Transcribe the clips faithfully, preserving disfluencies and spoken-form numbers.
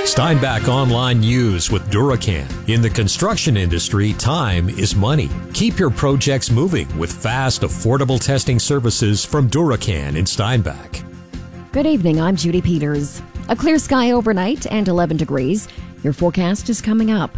Steinbach Online News with Duracan. In the construction industry, time is money. Keep your projects moving with fast, affordable testing services from Duracan in Steinbach. Good evening, I'm Judy Peters. A clear sky overnight and eleven degrees. Your forecast is coming up.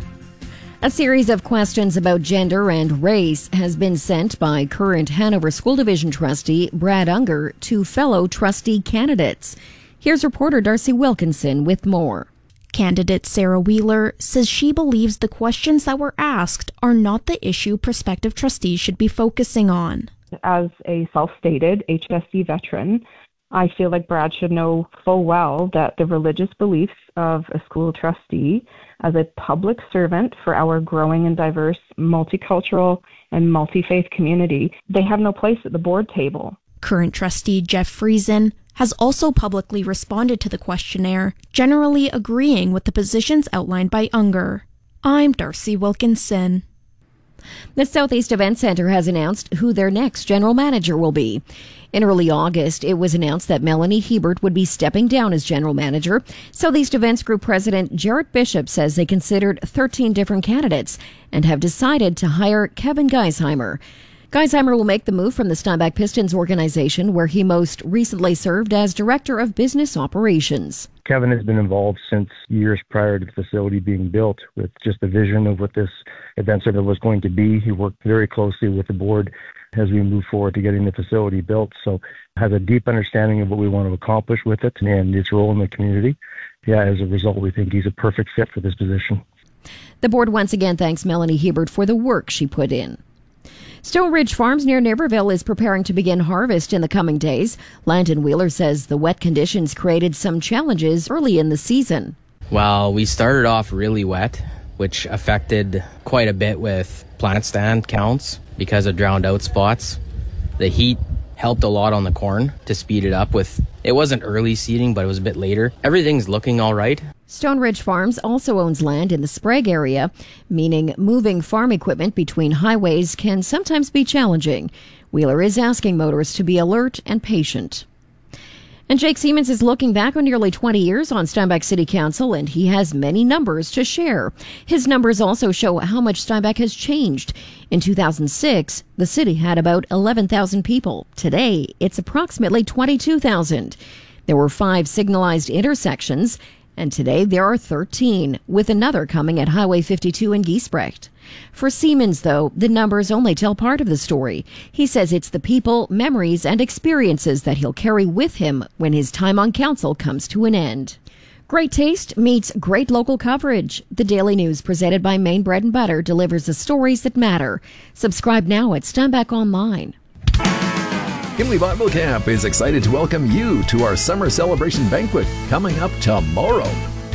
A series of questions about gender and race has been sent by current Hanover School Division trustee Brad Unger to fellow trustee candidates. Here's reporter Darcy Wilkinson with more. Candidate Sarah Wheeler says she believes the questions that were asked are not the issue prospective trustees should be focusing on. As a self-stated H S D veteran, I feel like Brad should know full well that the religious beliefs of a school trustee as a public servant for our growing and diverse multicultural and multi-faith community, they have no place at the board table. Current trustee Jeff Friesen has also publicly responded to the questionnaire, generally agreeing with the positions outlined by Unger. I'm Darcy Wilkinson. The Southeast Event Centre has announced who their next general manager will be. In early August, it was announced that Melanie Hebert would be stepping down as general manager. Southeast Events Group President Jarrett Bishop says they considered thirteen different candidates and have decided to hire Kevin Geisheimer. Geisheimer will make the move from the Steinbach Pistons organization, where he most recently served as Director of Business Operations. Kevin has been involved since years prior to the facility being built with just the vision of what this event center was going to be. He worked very closely with the board as we move forward to getting the facility built, so has a deep understanding of what we want to accomplish with it and its role in the community. Yeah, as a result, we think he's a perfect fit for this position. The board once again thanks Melanie Hebert for the work she put in. Stone Ridge Farms near Naperville is preparing to begin harvest in the coming days. Landon Wheeler says the wet conditions created some challenges early in the season. Well, we started off really wet, which affected quite a bit with plant stand counts because of drowned out spots. The heat helped a lot on the corn to speed it up with, it wasn't early seeding, but it was a bit later. Everything's looking all right. Stone Ridge Farms also owns land in the Sprague area, meaning moving farm equipment between highways can sometimes be challenging. Wheeler is asking motorists to be alert and patient. And Jake Siemens is looking back on nearly twenty years on Steinbach City Council, and he has many numbers to share. His numbers also show how much Steinbach has changed. In two thousand six, the city had about eleven thousand people. Today, it's approximately twenty-two thousand. There were five signalized intersections, and today there are thirteen, with another coming at Highway fifty-two in Giesbrecht. For Siemens, though, the numbers only tell part of the story. He says it's the people, memories, and experiences that he'll carry with him when his time on council comes to an end. Great taste meets great local coverage. The Daily News, presented by Maine Bread and Butter, delivers the stories that matter. Subscribe now at Steinbach Online. Himley Bible Camp is excited to welcome you to our summer celebration banquet coming up tomorrow.